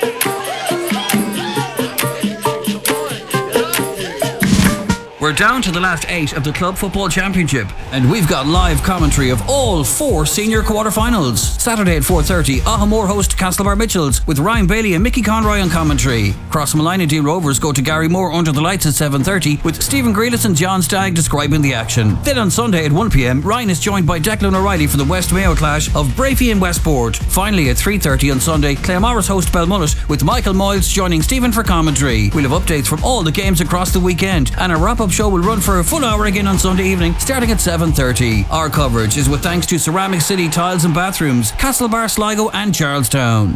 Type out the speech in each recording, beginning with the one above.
We're down to the last 8 of the Club Football Championship, and we've got live commentary of all 4 senior quarter-finals. Saturday at 4:30, Ahamore host Castlebar Mitchells with Ryan Bailey and Mickey Conroy on commentary. Crossmalina D Rovers go to Gary Moore under the lights at 7:30 with Stephen Grealis and John Stagg describing the action. Then on Sunday at 1pm, Ryan is joined by Declan O'Reilly for the West Mayo clash of Bravey and Westport. Finally at 3:30 on Sunday, Claremorris host Belmullet with Michael Moyles joining Stephen for commentary. We'll have updates from all the games across the weekend, and a wrap-up show will run for a full hour again on Sunday evening, starting at 7:30. Our coverage is with thanks to Ceramic City Tiles and Bathrooms, Castlebar, Sligo and Charlestown.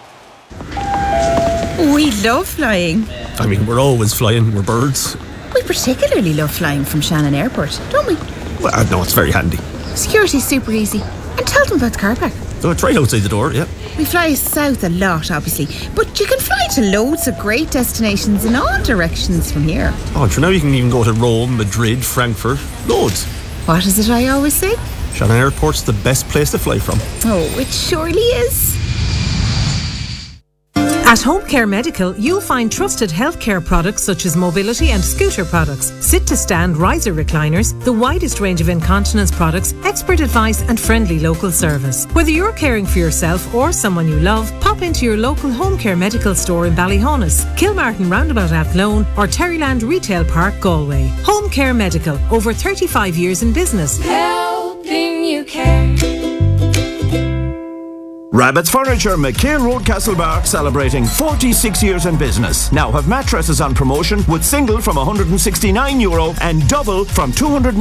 We love flying. I mean, we're always flying, we're birds. We particularly love flying from Shannon Airport, don't we? Well, no, it's very handy. Security's super easy. And tell them about the car park. So it's right outside the door, yeah. We fly south a lot, obviously, but you can fly to loads of great destinations in all directions from here. Oh, and for now you can even go to Rome, Madrid, Frankfurt, loads. What is it I always say? Shannon Airport's the best place to fly from. Oh, it surely is. At Home Care Medical, you'll find trusted healthcare products such as mobility and scooter products, sit-to-stand riser recliners, the widest range of incontinence products, expert advice and friendly local service. Whether you're caring for yourself or someone you love, pop into your local Home Care Medical store in Ballyhonus, Kilmartin Roundabout Athlone or Terryland Retail Park, Galway. Home Care Medical, over 35 years in business. Helping you care. Rabbit's Furniture, McHale Road, Castlebar, celebrating 46 years in business. Now have mattresses on promotion with single from €169 and double from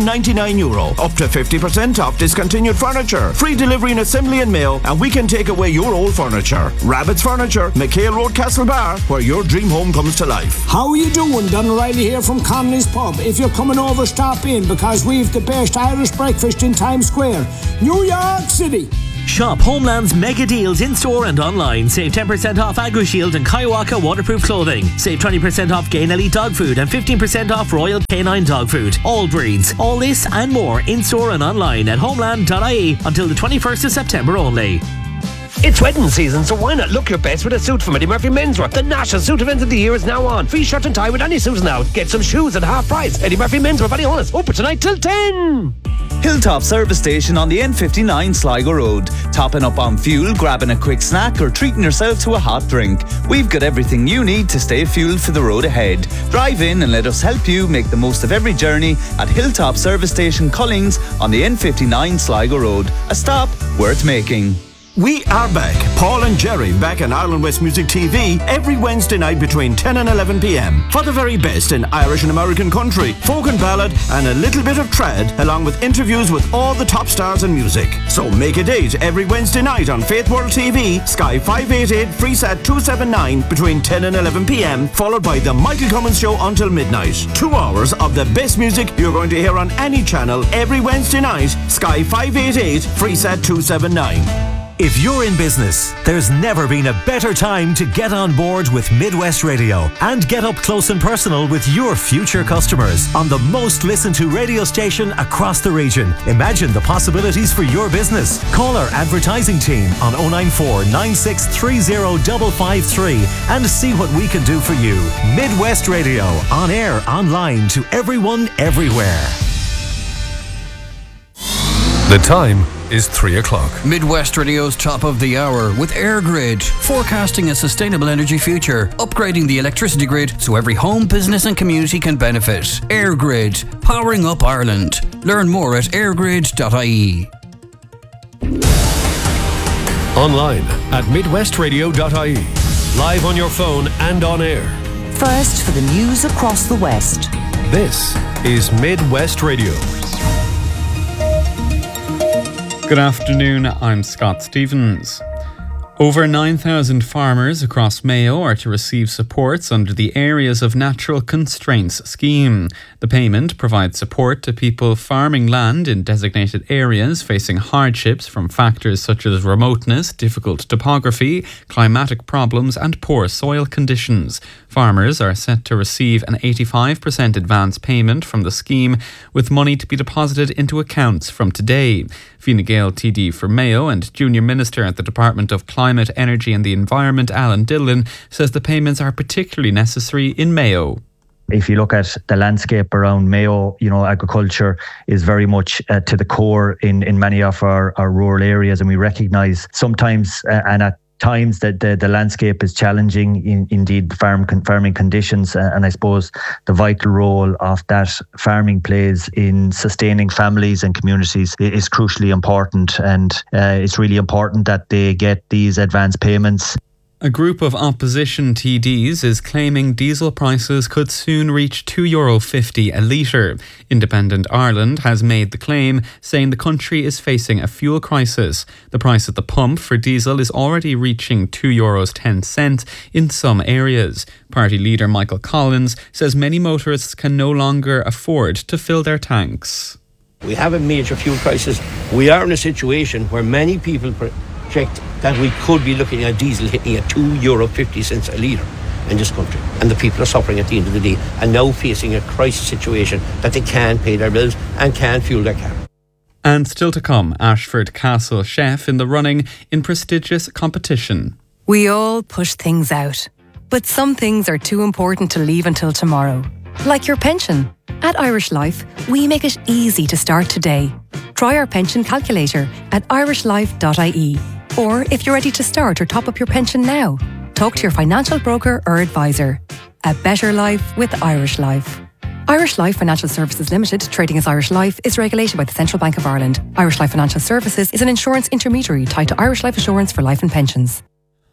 €299. Up to 50% off discontinued furniture. Free delivery and assembly in mail, and we can take away your old furniture. Rabbit's Furniture, McHale Road, Castlebar, where your dream home comes to life. How are you doing? Don O'Reilly here from Connolly's Pub. If you're coming over, stop in, because we've the best Irish breakfast in Times Square, New York City. Shop Homeland's mega deals in-store and online. Save 10% off AgriShield and Kaiwaka waterproof clothing. Save 20% off Gain Elite dog food and 15% off Royal Canine dog food. All breeds. All this and more in-store and online at homeland.ie until the 21st of September only. It's wedding season, so why not look your best with a suit from Eddie Murphy Menswear? The national suit event of the year is now on. Free shirt and tie with any suit now. Get some shoes at half price. Eddie Murphy Menswear, Ballyhonus. Open tonight till 10. Hilltop Service Station on the N59 Sligo Road. Topping up on fuel, grabbing a quick snack or treating yourself to a hot drink. We've got everything you need to stay fueled for the road ahead. Drive in and let us help you make the most of every journey at Hilltop Service Station Cullings on the N59 Sligo Road. A stop worth making. We are back. Paul and Jerry back on Ireland West Music TV every Wednesday night between 10 and 11 p.m. for the very best in Irish and American country, folk and ballad, and a little bit of trad, along with interviews with all the top stars in music. So make a date every Wednesday night on Faith World TV, Sky 588, Freesat 279 between 10 and 11 p.m, followed by The Michael Cummins Show until midnight. 2 hours of the best music you're going to hear on any channel every Wednesday night, Sky 588, Freesat 279. If you're in business, there's never been a better time to get on board with Midwest Radio and get up close and personal with your future customers on the most listened to radio station across the region. Imagine the possibilities for your business. Call our advertising team on 094 9630 553 and see what we can do for you. Midwest Radio, on air, online, to everyone, everywhere. The time is 3 o'clock. Midwest Radio's top of the hour with EirGrid, forecasting a sustainable energy future, upgrading the electricity grid so every home, business and community can benefit. EirGrid, powering up Ireland. Learn more at eirgrid.ie. Online at midwestradio.ie. Live on your phone and on air. First for the news across the West. This is Midwest Radio. Good afternoon, I'm Scott Stevens. Over 9,000 farmers across Mayo are to receive supports under the Areas of Natural Constraints scheme. The payment provides support to people farming land in designated areas facing hardships from factors such as remoteness, difficult topography, climatic problems and poor soil conditions. Farmers are set to receive an 85% advance payment from the scheme, with money to be deposited into accounts from today. Fine Gael TD for Mayo and Junior Minister at the Department of Climate Climate, Energy and the Environment, Alan Dillon, says the payments are particularly necessary in Mayo. If you look at the landscape around Mayo, agriculture is very much to the core in many of our rural areas, and we recognise sometimes and at times that the landscape is challenging, indeed farming conditions, and I suppose the vital role of that farming plays in sustaining families and communities is crucially important, and it's really important that they get these advance payments. A group of opposition TDs is claiming diesel prices could soon reach €2.50 a litre. Independent Ireland has made the claim, saying the country is facing a fuel crisis. The price at the pump for diesel is already reaching €2.10 in some areas. Party leader Michael Collins says many motorists can no longer afford to fill their tanks. We have a major fuel crisis. We are in a situation where many people project that we could be looking at diesel hitting at €2.50 a litre in this country. And the people are suffering at the end of the day and now facing a crisis situation that they can't pay their bills and can't fuel their car. And still to come, Ashford Castle chef in the running in prestigious competition. We all push things out, but some things are too important to leave until tomorrow. Like your pension. At Irish Life, we make it easy to start today. Try our pension calculator at irishlife.ie. Or if you're ready to start or top up your pension now, talk to your financial broker or advisor. A better life with Irish Life. Irish Life Financial Services Limited, trading as Irish Life, is regulated by the Central Bank of Ireland. Irish Life Financial Services is an insurance intermediary tied to Irish Life Assurance for life and pensions.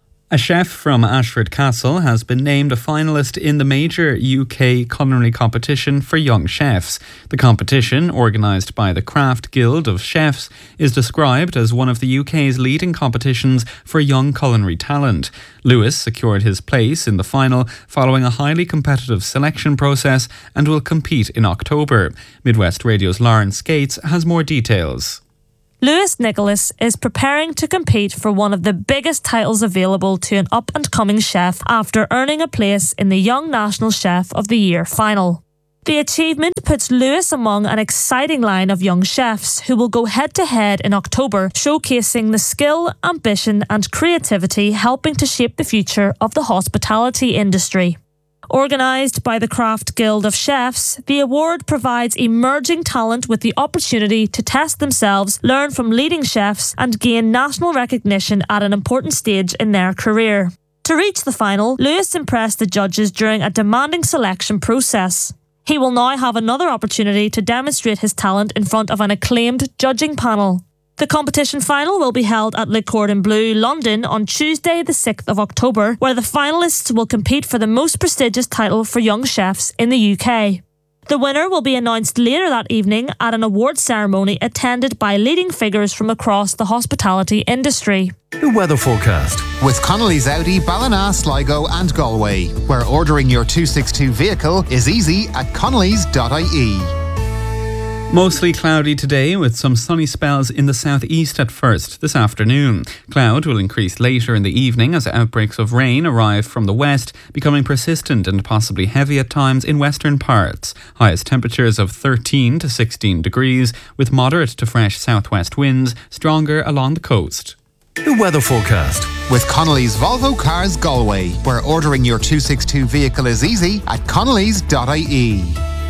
A chef from Ashford Castle has been named a finalist in the major UK culinary competition for young chefs. The competition, organised by the Craft Guild of Chefs, is described as one of the UK's leading competitions for young culinary talent. Lewis secured his place in the final following a highly competitive selection process and will compete in October. Midwest Radio's Lauren Skates has more details. Lewis Nicholas is preparing to compete for one of the biggest titles available to an up-and-coming chef after earning a place in the Young National Chef of the Year final. The achievement puts Lewis among an exciting line of young chefs who will go head-to-head in October, showcasing the skill, ambition and creativity helping to shape the future of the hospitality industry. Organised by the Craft Guild of Chefs, the award provides emerging talent with the opportunity to test themselves, learn from leading chefs and gain national recognition at an important stage in their career. To reach the final, Lewis impressed the judges during a demanding selection process. He will now have another opportunity to demonstrate his talent in front of an acclaimed judging panel. The competition final will be held at Le Cordon Bleu, London on Tuesday the 6th of October, where the finalists will compete for the most prestigious title for young chefs in the UK. The winner will be announced later that evening at an award ceremony attended by leading figures from across the hospitality industry. The weather forecast. With Connolly's Audi, Ballina, Sligo and Galway, where ordering your 262 vehicle is easy at connellys.ie. Mostly cloudy today with some sunny spells in the southeast at first this afternoon. Cloud will increase later in the evening as outbreaks of rain arrive from the west, becoming persistent and possibly heavy at times in western parts. Highest temperatures of 13 to 16 degrees with moderate to fresh southwest winds, stronger along the coast. The weather forecast. With Connolly's Volvo Cars Galway, where ordering your 262 vehicle is easy at connellys.ie.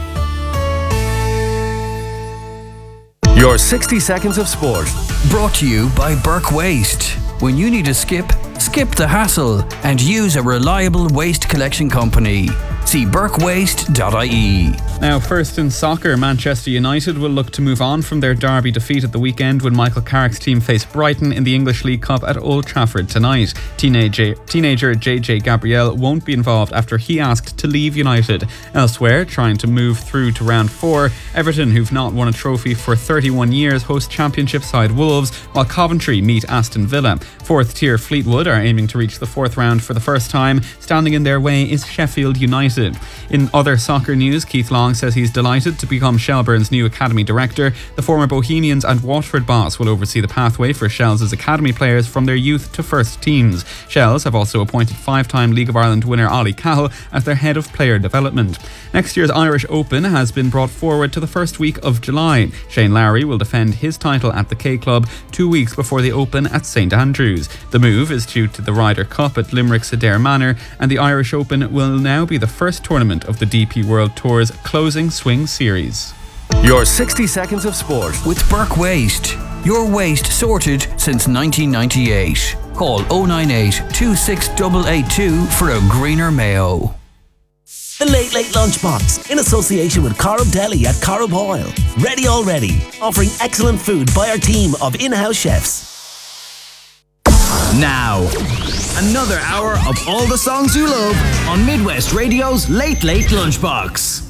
Your 60 seconds of sport. Brought to you by Burke Waste. When you need a skip the hassle and use a reliable waste collection company. See burkewaste.ie. Now, first in soccer, Manchester United will look to move on from their derby defeat at the weekend when Michael Carrick's team face Brighton in the English League Cup at Old Trafford tonight. Teenager JJ Gabriel won't be involved after he asked to leave United. Elsewhere, trying to move through to round 4, Everton, who've not won a trophy for 31 years, host Championship side Wolves, while Coventry meet Aston Villa. Fourth tier Fleetwood are aiming to reach the fourth round for the first time. Standing in their way is Sheffield United. expected. In other soccer news, Keith Long says he's delighted to become Shelbourne's new academy director. The former Bohemians and Watford boss will oversee the pathway for Shels' academy players from their youth to first teams. Shels have also appointed 5-time League of Ireland winner Ollie Cahill as their head of player development. Next year's Irish Open has been brought forward to the first week of July. Shane Lowry will defend his title at the K Club 2 weeks before the Open at St Andrews. The move is due to the Ryder Cup at Limerick's Adair Manor, and the Irish Open will now be the first tournament of the DP World Tour's closing swing series. Your 60 seconds of sport with Burke Waste. Your waste sorted since 1998. Call 098 26882 for a greener Mayo. The Late Late Lunchbox, in association with Corrib Deli at Corrib Oil. Ready already, offering excellent food by our team of in-house chefs. Now, another hour of all the songs you love on Midwest Radio's Late Late Lunchbox.